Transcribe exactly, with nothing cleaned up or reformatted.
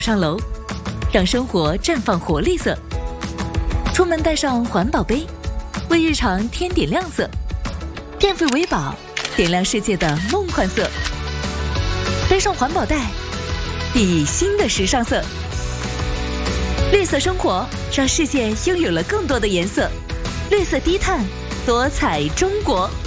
上楼，让生活绽放活力色。出门带上环保杯，为日常添点亮色。电费维宝，点亮世界的梦幻色。背上环保袋，熠熠新的时尚色。绿色生活，让世界拥有了更多的颜色。绿色低碳，多彩中国。